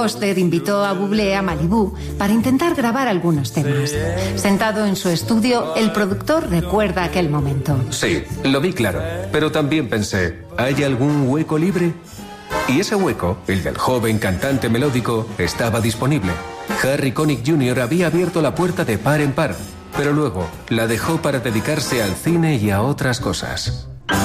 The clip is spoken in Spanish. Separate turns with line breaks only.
Foster invitó a Bublé a Malibú para intentar grabar algunos temas. Sentado en su estudio, el productor recuerda aquel momento.
Sí, lo vi claro, pero también pensé, ¿hay algún hueco libre? Y ese hueco, el del joven cantante melódico, estaba disponible. Harry Connick Jr. había abierto la puerta de par en par, pero luego la dejó para dedicarse al cine y a otras cosas.